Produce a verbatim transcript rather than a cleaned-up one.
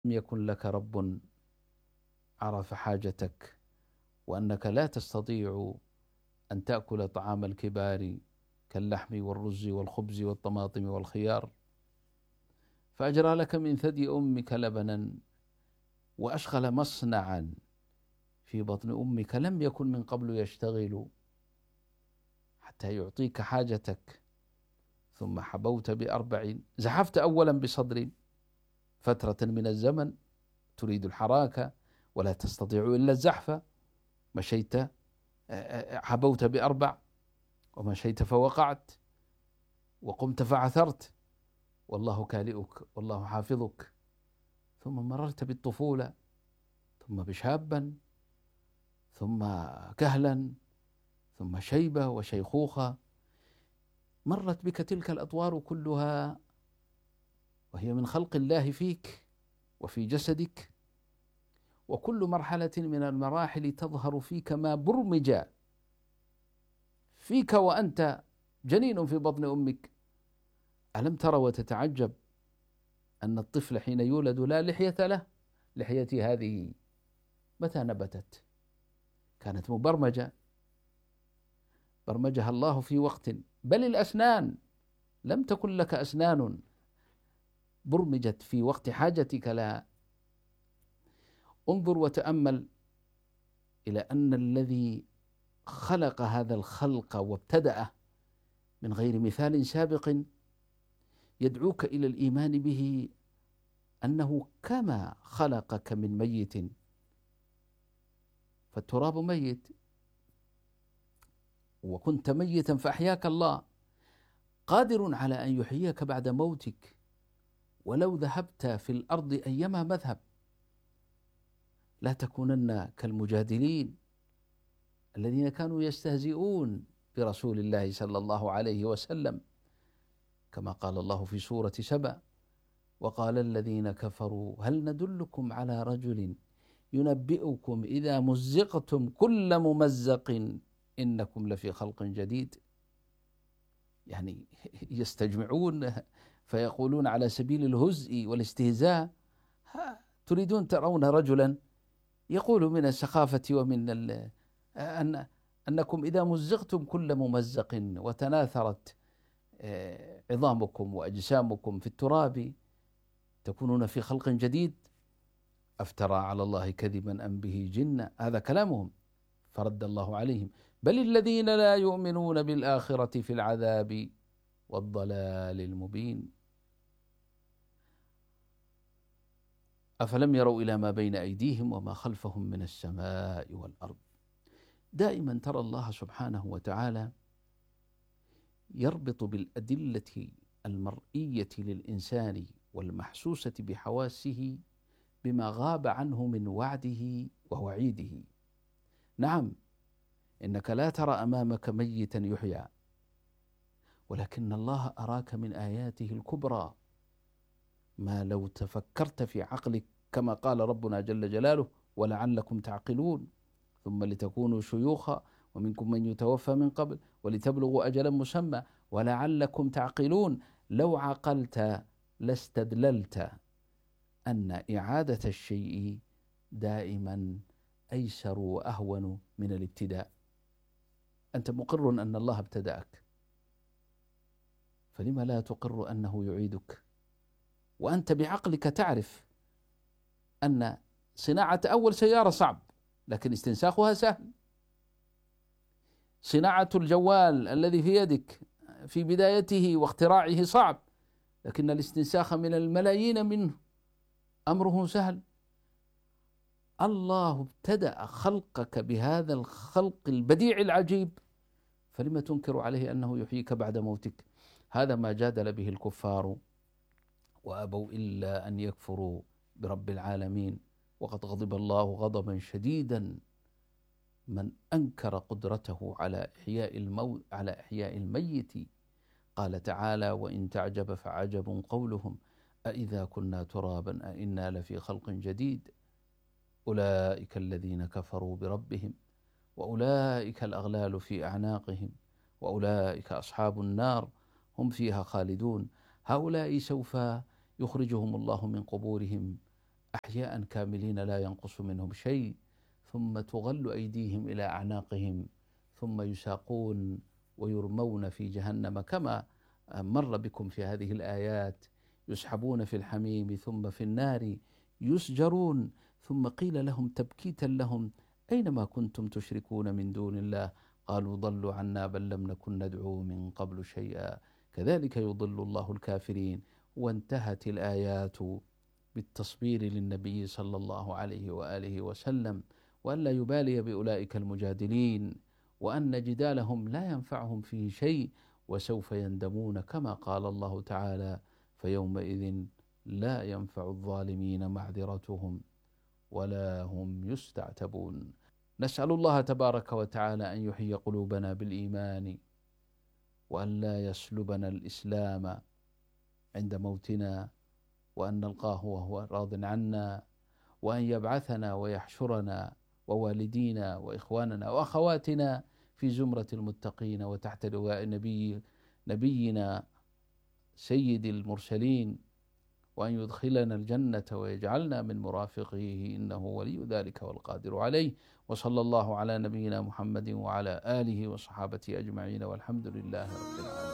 لم يكن لك رب عرف حاجتك، وأنك لا تستطيع أن تأكل طعام الكبار كاللحم والرز والخبز والطماطم والخيار، فأجرى لك من ثدي أمك لبنا وأشغل مصنعا في بطن أمك لم يكن من قبل يشتغل حتى يعطيك حاجتك، ثم حبوت بأربع، زحفت أولا بصدر فترة من الزمن تريد الحراكة ولا تستطيع إلا الزحف، مشيت حبوت بأربع ومشيت فوقعت وقمت فعثرت، والله كالئك والله حافظك، ثم مررت بالطفولة، ثم بشابا، ثم كهلا، ثم شيبة وشيخوخة، مرت بك تلك الأطوار كلها وهي من خلق الله فيك وفي جسدك، وكل مرحلة من المراحل تظهر فيك ما برمج فيك وأنت جنين في بطن أمك. ألم تر وتتعجب أن الطفل حين يولد لا لحية له، لحيتي هذه متى نبتت؟ كانت مبرمجة، برمجها الله في وقت. بل الأسنان لم تكن لك أسنان، برمجت في وقت حاجتك لها. انظر وتأمل إلى أن الذي خلق هذا الخلق وابتدأه من غير مثال سابق يدعوك إلى الإيمان به، أنه كما خلقك من ميت، فالتراب ميت وكنت ميتا فأحياك الله، قادر على أن يحييك بعد موتك ولو ذهبت في الأرض أيما مذهب. لا تكونن كالمجادلين الذين كانوا يستهزئون برسول الله صلى الله عليه وسلم، كما قال الله في سورة سبأ: وقال الذين كفروا هل ندلكم على رجل ينبئكم إذا مزقتم كل ممزق إنكم لفي خلق جديد. يعني يستجمعون فيقولون على سبيل الهزء والاستهزاء: تريدون ترون رجلا يقول من السخافة ومن أن أنكم إذا مزقتم كل ممزق وتناثرت عظامكم وأجسامكم في التراب تكونون في خلق جديد. أفترى على الله كذبا أم به جنة؟ هذا كلامهم، فرد الله عليهم: بل الذين لا يؤمنون بالآخرة في العذاب والضلال المبين. أفلم يروا إلى ما بين أيديهم وما خلفهم من السماء والأرض. دائما ترى الله سبحانه وتعالى يربط بالأدلة المرئية للإنسان والمحسوسة بحواسه بما غاب عنه من وعده ووعيده. نعم، إنك لا ترى أمامك ميتا يحيى، ولكن الله أراك من آياته الكبرى ما لو تفكرت في عقلك، كما قال ربنا جل جلاله: ولعلكم تعقلون ثم لتكونوا شيوخا ومنكم من يتوفى من قبل ولتبلغوا أجلا مسمى ولعلكم تعقلون. لو عقلت لاستدللت أن إعادة الشيء دائما أيسر وأهون من الابتداء. أنت مقر أن الله ابتدأك، فلما لا تقر أنه يعيدك؟ وأنت بعقلك تعرف أن صناعة أول سيارة صعب، لكن استنساخها سهل. صناعة الجوال الذي في يدك في بدايته واختراعه صعب، لكن الاستنساخ من الملايين منه أمره سهل. الله ابتدأ خلقك بهذا الخلق البديع العجيب، فلما تنكر عليه أنه يحييك بعد موتك؟ هذا ما جادل به الكفار وأبوا إلا أن يكفروا برب العالمين، وقد غضب الله غضبا شديدا من أنكر قدرته على إحياء الموت على إحياء الميت. قال تعالى: وإن تعجب فعجب قولهم أإذا كنا ترابا أإنا لفي خلق جديد أولئك الذين كفروا بربهم وأولئك الأغلال في أعناقهم وأولئك أصحاب النار هم فيها خالدون. هؤلاء سوف يخرجهم الله من قبورهم أحياء كاملين لا ينقص منهم شيء، ثم تغل أيديهم إلى أعناقهم ثم يساقون ويرمون في جهنم كما مر بكم في هذه الآيات، يسحبون في الحميم ثم في النار يسجرون. ثم قيل لهم تبكيتا لهم أينما كنتم تشركون من دون الله قالوا ضلوا عنا بل لم نكن ندعو من قبل شيئا كذلك يضل الله الكافرين. وانتهت الآيات بالتصبير للنبي صلى الله عليه وآله وسلم، وأن لا يبالي بأولئك المجادلين، وأن جدالهم لا ينفعهم فيه شيء وسوف يندمون، كما قال الله تعالى فيومئذ لا ينفع الظالمين معذرتهم ولا هم يستعتبون. نسأل الله تبارك وتعالى أن يحيي قلوبنا بالإيمان، وأن لا يسلبنا الإسلام عند موتنا، وأن نلقاه وهو راض عنا، وأن يبعثنا ويحشرنا ووالدينا وإخواننا وأخواتنا في زمرة المتقين وتحت لواء نبي نبينا سيد المرسلين، وأن يدخلنا الجنة ويجعلنا من مرافقيه إنه ولي ذلك والقادر عليه. وصلى الله على نبينا محمد وعلى آله وصحابته أجمعين، والحمد لله رب العالمين.